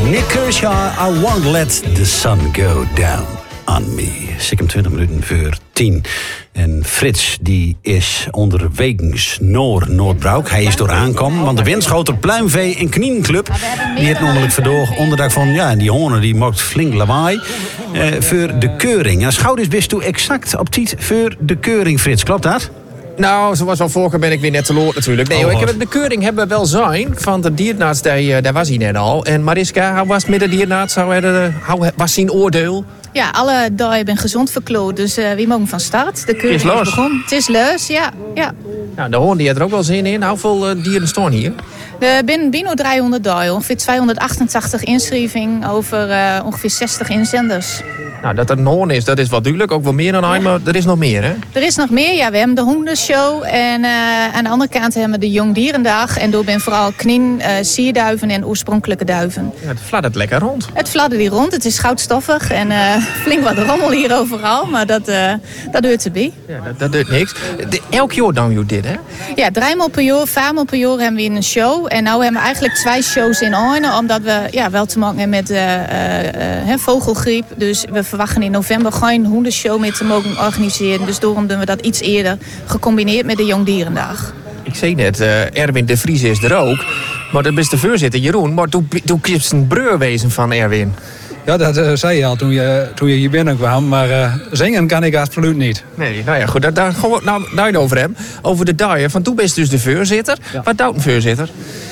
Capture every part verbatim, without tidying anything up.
Nick Kershaw, I won't let the sun go down on me. Zeker twintig minuten voor tien. En Frits die is onderwegens Noor Noordbroek. Hij is door aankomen, want de windschoter Pluimvee en Knienclub die heeft namelijk vandaag onderdak van ja, en die honden die maakt flink lawaai eh, voor de keuring. En schouders best toe exact op tijd voor de keuring, Frits. Klopt dat? Nou, zoals al vorige ben ik weer net te lood natuurlijk. Nee, oh, hoor, ik heb de keuring hebben we wel zijn van de dierenarts, daar, daar was hij net al. En Mariska, hoe was het met de dierenarts? Hoe was zijn oordeel? Ja, alle dagen ben gezond verkloot, dus uh, wie mogen van start. De keuring Het is leus. begonnen. Het is leus, ja. ja. Nou, de hoorn die had er ook wel zin in. Hoeveel uh, dieren staan hier? Er binnen Bino driehonderd dagen, ongeveer tweehonderdachtentachtig inschrijvingen over uh, ongeveer zestig inzenders. Nou, dat er een hoorn is, dat is wel duidelijk. Ook wel meer dan een, maar er is nog meer, hè? Er is nog meer, ja. We hebben de hondenshow en uh, aan de andere kant hebben we de Jongdierendag. En door ben vooral knien, uh, sierduiven en oorspronkelijke duiven. Ja, het fladdert lekker rond. Het fladdert hier rond, het is goudstoffig en uh, flink wat rommel hier overal, maar dat, uh, dat doet erbij. Ja, dat, dat doet niks. De, elk jaar dan je dit, hè? Ja, driemaal per jaar, vijfmaal per jaar hebben we een show. En nu hebben we eigenlijk twee shows in orde, omdat we ja, wel te maken hebben met uh, uh, uh, vogelgriep. Dus we verwachten in november geen hondenshow meer te mogen organiseren. Dus daarom doen we dat iets eerder, gecombineerd met de Jongdierendag. Ik zei net, uh, Erwin de Vries is er ook. Maar dat is de voorzitter, Jeroen. Maar toen, toen kiest een breurwezen van Erwin. Ja, dat uh, zei je al toen je, toen je hier binnenkwam. Maar uh, zingen kan ik absoluut niet. Nee, nou ja, goed. Daar, daar gaan we nou, nou over hem. Over de dijen. Van toen ben je dus de voorzitter. Ja. Wat doet een voorzitter?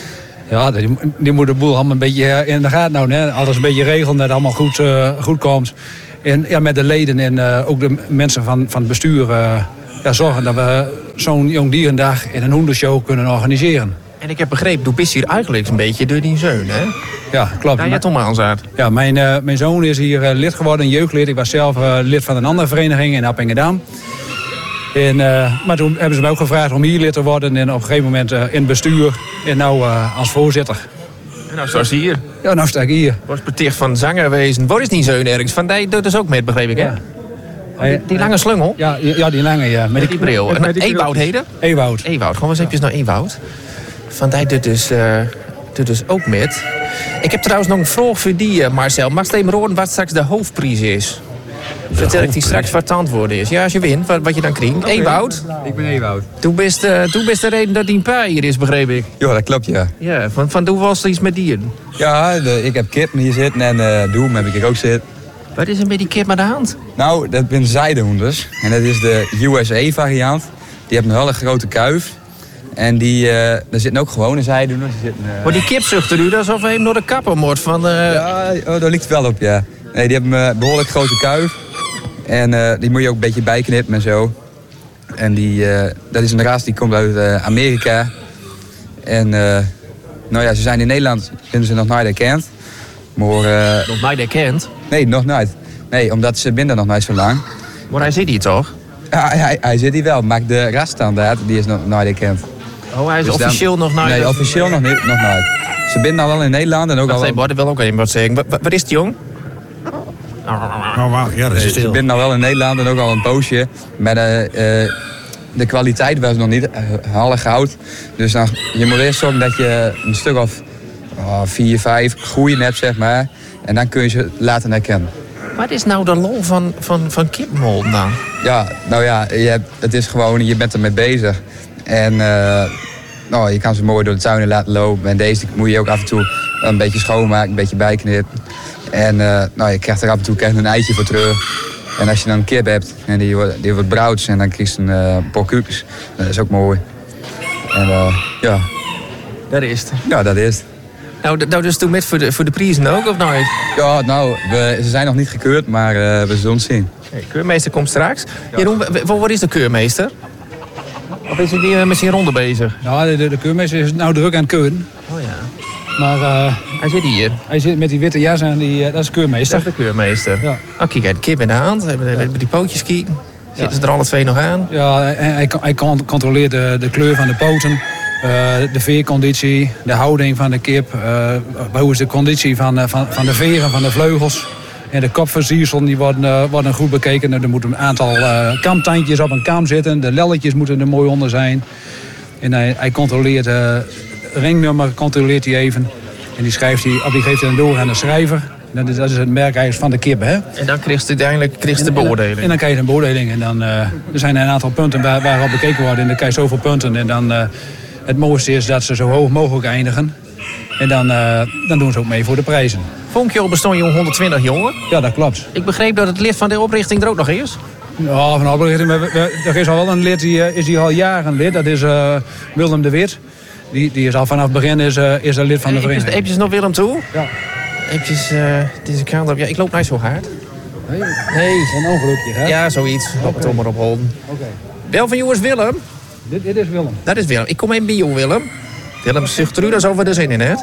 Ja, die, die moet de boel allemaal een beetje in de gaten houden. Hè? Alles een beetje regelen, dat het allemaal goed, uh, goed komt. En ja, met de leden en uh, ook de mensen van, van het bestuur uh, ja, zorgen dat we zo'n Jongdierendag en een hondenshow kunnen organiseren. En ik heb begrepen, doe bist hier eigenlijk een beetje door die zoon, hè? Ja, klopt. Ja, je Tom Aanzaat. Ja, mijn, uh, mijn zoon is hier uh, lid geworden, een jeugdlid. Ik was zelf uh, lid van een andere vereniging in Appingedam. En, uh, maar toen hebben ze me ook gevraagd om hier lid te worden. En op een gegeven moment uh, in het bestuur en nou uh, als voorzitter. En nou zoals hier. Ja, nou sta ik hier. Was beticht van zangerwezen. Waar is die zoon ergens? Van die doet dus ook met, begreep ik, hè? Ja. Oh, die, die lange slungel? Ja, ja, die lange, ja. Met die bril. En Ewoud heden? Ewoud. Ewoud. Gewoon eens even naar Ewoud. Van die doet dus, uh, doet dus ook met. Ik heb trouwens nog een vraag voor die, uh, Marcel. Mag je even horen wat straks de hoofdprijs is? De Vertel ik die straks wat het antwoord is. Ja, als je wint, wat, wat je dan krijgt. Okay. Ewoud. Ik ben Ewoud. Toen bist, uh, toen bist de reden dat die een paar hier is, begreep ik. Ja, dat klopt, ja. Ja, van, van toen was er iets met dieren. Ja, de, ik heb Kip hier zitten en uh, Doem heb ik hier ook zitten. Wat is er met die kip aan de hand? Nou, dat zijn zijdehoenders. En dat is de U S A-variant. Die heeft een hele grote kuif. En die, uh, daar zitten ook gewone zijdehoenders. Uh... Maar die kip zucht er nu alsof hij hem door de kapper wordt van... Uh... Ja, oh, daar ligt het wel op, ja. Nee, die hebben een behoorlijk grote kuif. En uh, die moet je ook een beetje bijknippen en zo. En die, uh, dat is een ras die komt uit uh, Amerika. En uh, nou ja, ze zijn in Nederland, vinden ze nog nooit erkend. Maar, uh, nog nooit erkend? Nee, nog nooit. Nee, omdat ze binden nog nooit zo lang. Maar hij zit hier toch? Ja, hij, hij zit hier wel, maar de rasstandaard die is nog nooit erkend. Oh, hij is dus officieel dan, nog nooit? Nee, officieel nog, niet, nog nooit. Ze binden al wel in Nederland en ook dat al... Dat wil ook even wat zeggen. Wat, wat is het, jong? Oh, wow. Ja, dat is stil. Ze binden al wel in Nederland en ook al een poosje. Maar de, uh, de kwaliteit was nog niet uh, half goud. Dus dan, je moet eerst zorgen dat je een stuk of oh, vier, vijf groeien hebt, zeg maar. En dan kun je ze laten herkennen. Wat is nou de lol van, van, van kipmol dan? Ja, nou ja, je, hebt, het is gewoon, je bent ermee bezig. En uh, nou, je kan ze mooi door de tuinen laten lopen. En deze moet je ook af en toe een beetje schoonmaken, een beetje bijknippen. En uh, nou, je krijgt er af en toe een eitje voor terug. En als je dan een kip hebt en die, die wordt brouwd en dan krijg je een uh, paar kuipjes. Dat is ook mooi. En uh, ja. Dat is het. Ja, dat is het. Nou, nou dus toen met voor de, voor de prijzen ook, of nooit? Ja, nou, we, ze zijn nog niet gekeurd, maar uh, we zullen het zien. Hey, keurmeester komt straks. Ja. Jeroen, waar is de keurmeester? Of is hij die met zijn ronde bezig? Ja, de, de keurmeester is nou druk aan het keuren. Oh ja. Maar uh, hij zit hier. Hij zit met die witte jas en die, uh, dat is de keurmeester. Dat is de keurmeester. Ja. Oh, kijk, de kip in de hand. Hebben die pootjes kijken. Zitten ze er alle twee nog aan? Ja, en hij, hij controleert de, de kleur van de poten, uh, de veerconditie, de houding van de kip. Uh, hoe is de conditie van, uh, van, van de veren, van de vleugels. En de kopversierselen die worden, uh, worden goed bekeken. Er moeten een aantal uh, kamtandjes op een kam zitten. De lelletjes moeten er mooi onder zijn. En hij, hij controleert uh, het ringnummer, controleert hij even. En die, schrijft die, of die geeft hij dan door aan de schrijver. Dat is, dat is het merk eigenlijk van de kip, hè? En dan kreeg je uiteindelijk kreeg je de En- en- beoordeling. En dan krijg je een beoordeling. En dan uh, er zijn een aantal punten waar, waarop bekeken worden. En dan krijg je zoveel punten. En dan uh, het mooiste is dat ze zo hoog mogelijk eindigen. En dan, uh, dan doen ze ook mee voor de prijzen. Vonkje bestond jong honderdtwintig jongen. Ja, dat klopt. Ik begreep dat het lid van de oprichting er ook nog is. Ja, van oprichting. we- we- Er is al wel een lid, die uh, is die al jaren lid. Dat is uh, Willem de Wit. Die, die is al vanaf het begin is, uh, is er lid van de Even vereniging. eventjes nog Willem toe. Ja. Eventjes uh, deze kant op. Ja, ik loop niet zo hard. Nee, Nee. een ongelukje, hè? Ja, zoiets. Loop het om maar op holden. Oké. Wel van jongens Willem. Dit, dit is Willem. Dat is Willem. Ik kom even bij jou, Willem. Willem zucht eruit alsof we er zin in hebt.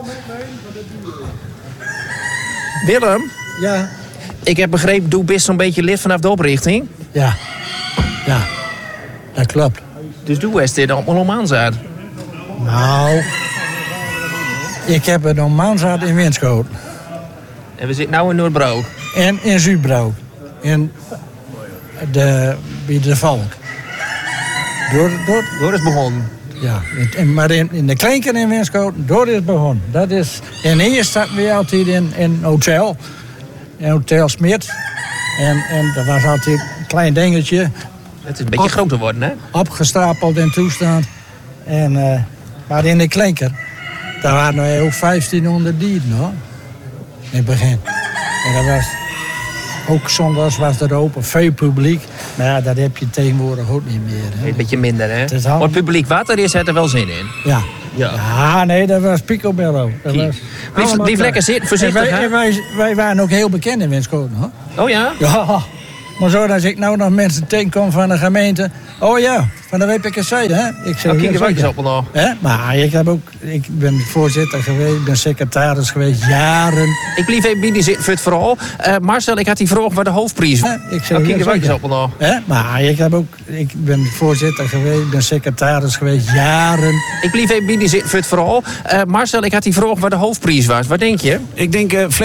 Willem, Ja, ik heb begrepen, doe best zo'n beetje lid vanaf de oprichting. ja, ja, dat klopt. Dus doe eens dit allemaal om aanzet. Nou, ik heb een Omaanzaad in Winschoten En we zitten nu in Noordbroek. en in Zuidbroek, in de, bij de Valk. Door, door, Door is begonnen. ja, in- maar in, in de Klinken in Winschoten, door is begonnen. Dat is, en eerst zaten we altijd in in een hotel, in Hotel Smit. En, en dat was altijd een klein dingetje, Het is een beetje Och. groter worden, hè? opgestapeld in toestand. En, eh, maar in de Klinker, daar waren nou ook vijftienhonderd dieren, hoor. In het begin. En dat was, ook zondags was er open, veel publiek. Maar ja, dat heb je tegenwoordig ook niet meer. Hè. Een beetje minder, hè? is allemaal- Maar het publiek wat er is, heeft er wel zin in. Ja. Ja. Ja, nee, dat was Picobello. Dat was Blijf, allemaal blijf klaar. lekker zitten, voorzichtig, En wij, hè? en wij, wij waren ook heel bekend in Winschoten, hoor. Oh ja? Ja, maar zo als ik nou nog mensen tegenkom van de gemeente. Oh ja, van de W P K C, hè? Ik zeg, Oh, kijk ja, de wijkjes zeker. op nog. Hè? Maar ik, heb ook, ik ben voorzitter geweest, ik ben secretaris geweest, jaren. Ik blijf even binnen zitten voor het verhaal. Eh, Marcel, ik had die vraag waar de hoofdprijs was. Hè? Ik zeg, Oh, kijk ja, de wijkjes zeker. op nog. Hè? Maar ik, heb ook, ik ben voorzitter geweest, ik ben secretaris geweest, jaren. Ik blijf even binnen zitten voor het verhaal. Eh, Marcel, ik had die vraag waar de hoofdprijs was. Wat denk je? Ik denk, uh,